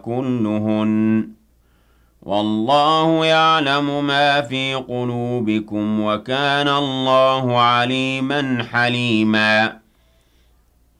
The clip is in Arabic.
كلهن والله يعلم ما في قلوبكم وكان الله عليما حليما